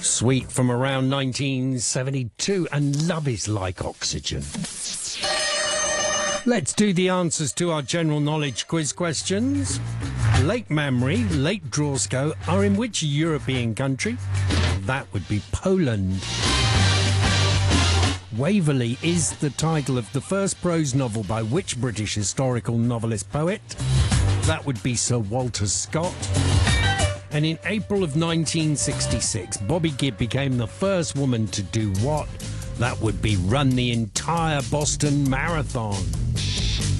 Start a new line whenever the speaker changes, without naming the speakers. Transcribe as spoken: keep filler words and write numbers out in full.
Sweet from around nineteen seventy-two, and Love is Like Oxygen. Let's do the answers to our general knowledge quiz questions. Lake Mamre, Lake Drawsko are in which European country? That would be Poland. Waverley is the title of the first prose novel by which British historical novelist poet? That would be Sir Walter Scott. And in April of nineteen sixty-six, Bobby Gibb became the first woman to do what? That would be run the entire Boston Marathon.